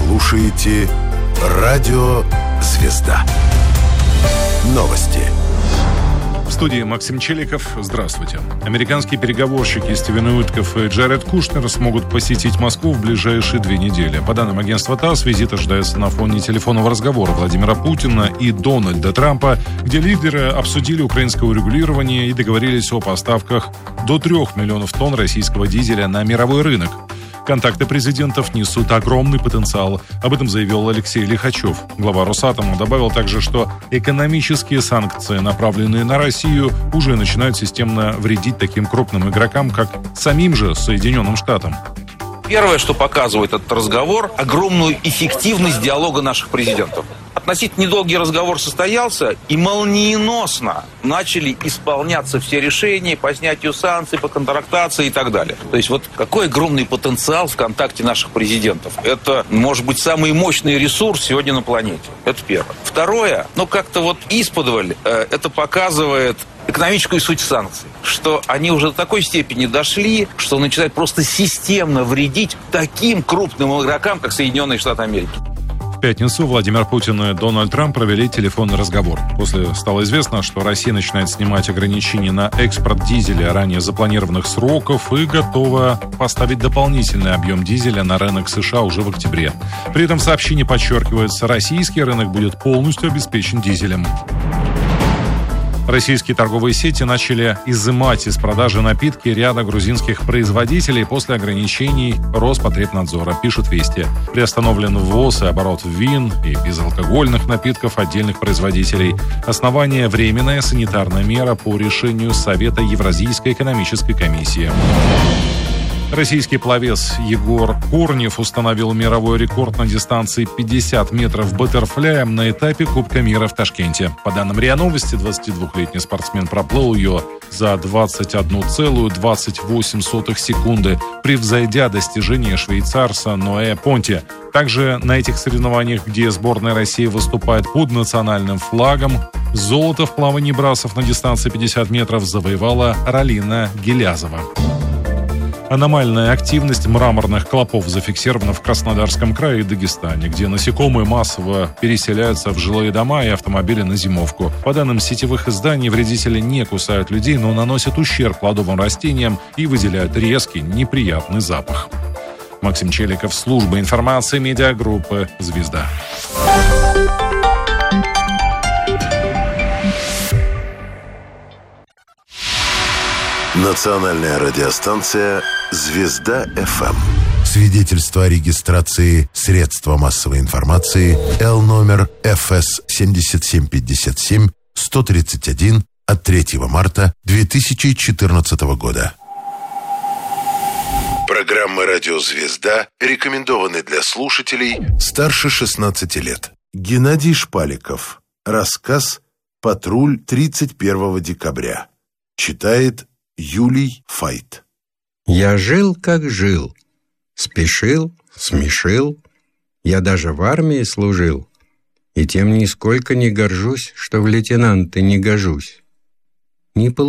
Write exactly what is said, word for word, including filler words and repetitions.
слушаете Радио «Звезда». Новости. В студии Максим Челиков. Здравствуйте. Американские переговорщики Стивен Уитков и Джаред Кушнер смогут посетить Москву в ближайшие две недели. По данным агентства ТАСС, визит ожидается на фоне телефонного разговора Владимира Путина и Дональда Трампа, где лидеры обсудили украинское урегулирование и договорились о поставках до трех миллионов тонн российского дизеля на мировой рынок. Контакты президентов несут огромный потенциал. Об этом заявил Алексей Лихачев. Глава Росатома добавил также, что экономические санкции, направленные на Россию, уже начинают системно вредить таким крупным игрокам, как самим же Соединенным Штатам. Первое, что показывает этот разговор, огромную эффективность диалога наших президентов. Относительно недолгий разговор состоялся, и молниеносно начали исполняться все решения по снятию санкций, по контрактации и так далее. То есть вот какой огромный потенциал в контакте наших президентов. Это, может быть, самый мощный ресурс сегодня на планете. Это первое. Второе, ну как-то вот исподволь, э, это показывает экономическую суть санкций, что они уже до такой степени дошли, что начинают просто системно вредить таким крупным игрокам, как Соединенные Штаты Америки. В пятницу Владимир Путин и Дональд Трамп провели телефонный разговор. После стало известно, что Россия начинает снимать ограничения на экспорт дизеля ранее запланированных сроков и готова поставить дополнительный объем дизеля на рынок США уже в октябре. При этом в сообщении подчеркивается, российский рынок будет полностью обеспечен дизелем. Российские торговые сети начали изымать из продажи напитки ряда грузинских производителей после ограничений Роспотребнадзора, пишут «Вести». Приостановлен ввоз и оборот вин и безалкогольных напитков отдельных производителей. Основание – временная санитарная мера по решению Совета Евразийской экономической комиссии. Российский пловец Егор Корнев установил мировой рекорд на дистанции пятьдесят метров баттерфляем на этапе Кубка мира в Ташкенте. По данным РИА Новости, двадцатидвухлетний спортсмен проплыл ее за двадцать одну целую двадцать восемь сотых секунды, превзойдя достижение швейцарца Ноэ Понти. Также на этих соревнованиях, где сборная России выступает под национальным флагом, золото в плавании брасов на дистанции пятьдесят метров завоевала Ралина Гелязова. Аномальная активность мраморных клопов зафиксирована в Краснодарском крае и Дагестане, где насекомые массово переселяются в жилые дома и автомобили на зимовку. По данным сетевых изданий, вредители не кусают людей, но наносят ущерб плодовым растениям и выделяют резкий, неприятный запах. Максим Челиков, служба информации медиагруппы «Звезда». Национальная радиостанция «Звезда-ФМ». Свидетельство о регистрации средства массовой информации Л номер эф эс семьдесят семь пятьдесят семь сто тридцать один от третьего марта две тысячи четырнадцатого года. Программа «Радио Звезда» рекомендованы для слушателей старше шестнадцати лет. Геннадий Шпаликов. Рассказ «Патруль тридцать первого декабря». Читает Юлий Файт. Я жил, как жил, спешил, смешил, я даже в армии служил, и тем нисколько не горжусь, что в лейтенанты не гожусь. Не получилось.